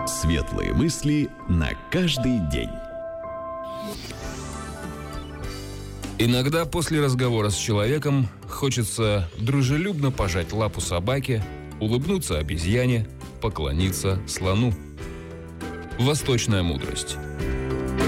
Светлые мысли на каждый день. Иногда после разговора с человеком хочется дружелюбно пожать лапу собаке, улыбнуться обезьяне, поклониться слону. Восточная мудрость.